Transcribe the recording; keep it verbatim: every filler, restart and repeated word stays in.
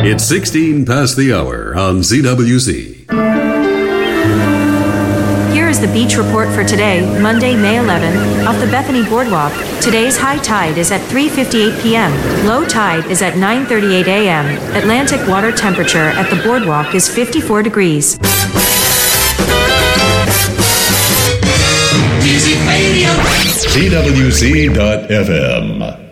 It's sixteen past the hour on Z W Z. Here is the beach report for today, Monday, May eleventh, off the Bethany Boardwalk. Today's high tide is at three fifty-eight p.m. Low tide is at nine thirty-eight a.m. Atlantic water temperature at the boardwalk is fifty-four degrees. Music Radio. Z W Z dot F M.